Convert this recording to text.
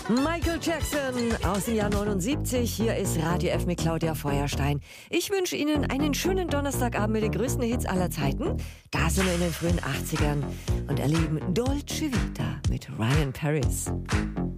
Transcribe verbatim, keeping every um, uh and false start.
Michael Jackson aus dem Jahr neunundsiebzig. Hier ist Radio F mit Claudia Feuerstein. Ich wünsche Ihnen einen schönen Donnerstagabend mit den größten Hits aller Zeiten. Da sind wir in den frühen achtzigern und erleben Dolce Vita mit Ryan Paris.